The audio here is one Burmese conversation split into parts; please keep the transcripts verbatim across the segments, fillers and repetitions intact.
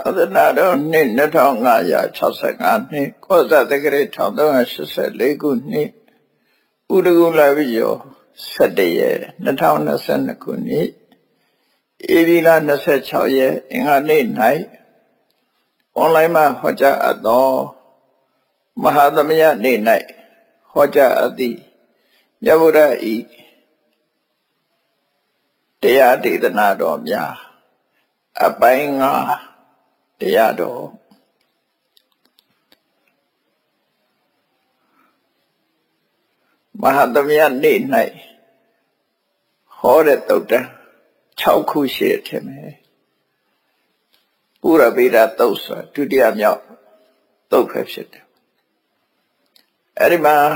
သာသနာတော်နှစ်နှစ်ထောင်ငါးရာ၆၅နှစ်ကောဇာတက္ကရာတစ်ထောင်သုံးရာရှစ်ဆယ်လေးခုနှစ်ဥဒဂုလဝိယောဆယ်တရက်နှစ်ထောင်နှစ်ဆယ်နှစ်ခုနှစ်ဧပြီလ၂၆ရက်အင်္ဂါနေ့၌အွန်လိုင်းမှာဟောကြားအပ်သောမဟာသမယနေ့၌ဟောကြားအပ်သည့်မြတ်ဗုဒ္ဓ၏တရားဒေသနာတော်များအပိုင်းငါတရားတော်မဟာသမယနေ့၌ဟောတဲ့သုတ်တံ၆ခုရှိထင်မယ်ပုရဗေဒသုတ်ဆိုဒုတိယမြောက်သုတ်ပဲဖြစ်တယ်အဲ့ဒီမှာ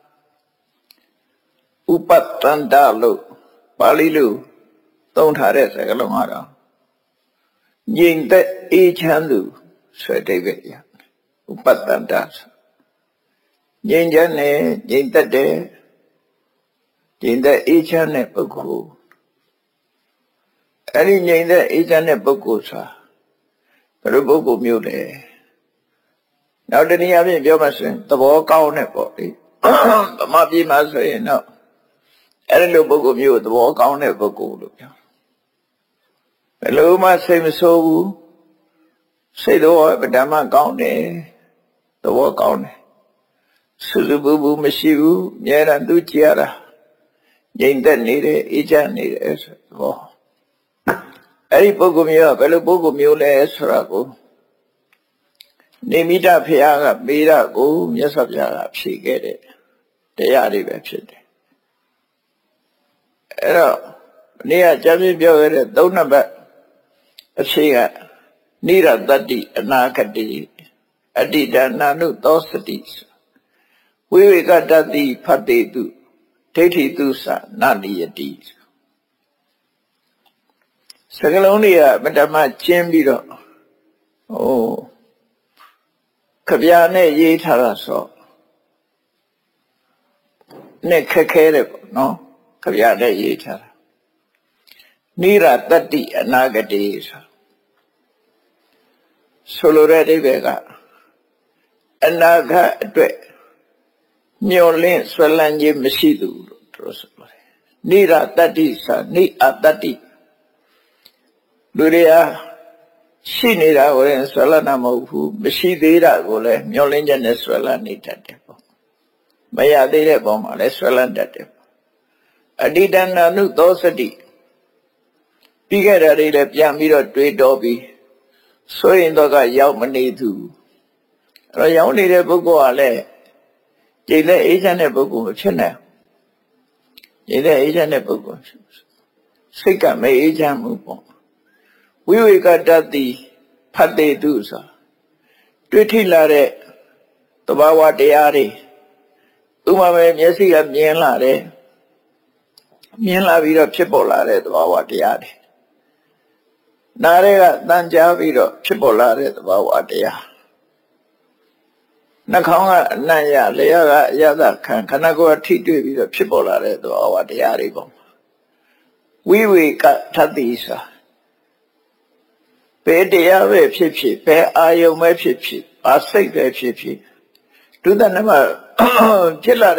ဥပတ္တန္တလို့ပါဠိလိုသုံးထားတဲ့စကားလုံးကတော့ငြိမ်သက်အေးချမ်းသူဆိုတဲ့အဓိပ္ပာယ်ရဥပတ္တန္တငြိမ်ချမ်းတဲ့ငြိမ်သက်တဲ့ငြိမ်သက်အေးချမ်းတဲ့ပုဂ္ဂိုလ်အဲ့ဒီငြိမ်သက်အေးချမ်းတဲ့ပုဂ္ဂိုလ်ဆိုတာဘယ်လိုပုဂ္ဂိုလ်မျိုးလဲနောက်တနည်းအားဖြင့်ပြောမှဆိုရင်သဘောကောင်းတဲ့ပေါ့လေဗမာပြည်မှာဆိုရင်တော့အဲ့ဒီလိုပုဂ္ဂိုလ်မျိုးသဘောကောင်းတဲ့ပုဂ္ဂိုလ်လို့ပြောဘယ်လိုမှစိတ်မဆိုးဘူးစိတ်တော်ဗဓမ္မကောင်းတယ်သဘောကောင်းတယ်စုစုပူပူမရှိဘူးအများရန်သူကြည်ရတာငြိမ်သက်နေတယ်အေးချမ်းနေတယ်ဆိုတော့အဲ့ဒီပုဂ္ဂိုလ်မျိုးကဘယ်လိုပုဂ္ဂိုလ်မျိုးလဲဆိုတာကိုနေမိတဖျားကမေးတာကိုမြတ်စွာဘုရားကဖြေခဲ့တဲ့တရားတွေပဲဖြစ်တယ်အဲ့တော့နေကကျမ်းပြပြောခဲ့တဲ့သုံးနံပါတ်အဖြေကနိရတ္တိအနာဂတိအတ္တိဒါနနုသောစတိဝိဝေကတ္တိဖတ်တေတုဒိဋ္ဌိတုသနာနိယတိစကလုံးတွေကပထမကျင်းပြီးတော့ဟိုခဗျာနဲ့ရေးထားတာဆိုနဲ့ခက်ခဲတယ်ပေါ့နော်ခဗျာနဲ့ရေးထားတာနိရတ္တိအနာဂတိဆိုဆိုလိုတဲ့အဓိပ္ပာယ်ကအနာဂတ်အတွက်မျော်လင့်ဆွဲလန်းခြင်းမရှိသူလို့သူဆိုပါတယ်နိရတ္တိဆိုနိအတ္တိလူတွေဟာရှိနေတာကိုလည်းဆွဲလန်းတာမဟုတ်ဘူးမရှိသေးတာကိုလည်းမျောလင်းချက်နဲ့ဆွဲလန်းနေတတ်တယ်ပေါ့မရသေးတဲ့ပုံမှာလည်းဆွဲလန်းတတ်တယ်အတ္တိတနာနုသောစတိပြီးခဲ့တာတွေလည်းပြန်ပြီးတော့တွေးတောပြီးဆိုရင်တော့ကရောက်မနေသူအဲ့တော့ရောက်နေတဲ့ပုဂ္ဂိုလ်ကလည်းကြည်တဲ့အေးချမ်းတဲ့ပုဂ္ဂိုလ်မဖြစ်နိုင်ကြည်တဲ့အေးချမ်းတဲ့ပုဂ္ဂိုလ်စိတ်ကမအေးချမ်းဘူးပေါ့ဝိဝေကတ္တိဖတ်တေတုဆိုတွေ့ထိလာတဲ့သဘာဝတရားတွေဥပမာပဲမျက်စိကမြင်လာတယ်မြင်လာပြီးတော့ဖြစ်ပေါ်လာတဲ့သဘာဝတရားတွေနားတွေကတန်ကြားပြီးတော့ဖြစ်ပေါ်လာတဲ့သဘာဝတရားနှာခေါင်းကအနံ့ရလျှာကအရသာခံခန္ဓာကိုယ်ကထိတွေ့ပြီးတော့ဖြစ်ပေါ်လာတဲ့သဘာဝတရားတွေပေါ့ဝိဝေကတ္တိဆိုဘယ်တရားပဲဖြစ်ဖြစ်ဘယ်အာယုံပဲဖြစ်ဖြစ်ဘာစိတ်ပဲဖြစ်ဖြစ်ဒုသနမဖြစ်လာ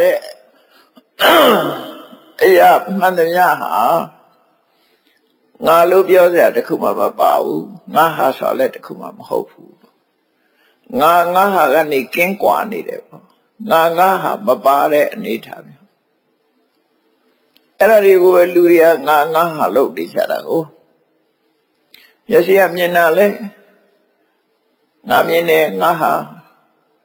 တဲ့အရာမှန်တရားဟာငါလို့ပြောစရာတခုမှမပါဘူးငါဟာဆိုလည်းတခုမှမဟုတ်ဘူးငါငါဟာကနေကင်းကွာနေတယ်ပေါ့ငါငါဟာမပါတဲ့အနေထားမျိုးအဲ့ဒါတွေကိုပဲလူတွေကငါငါဟာလို့နေကြတာကိုမျက်စိကမြင်တာလဲငါမြင်တယ်ငါဟာ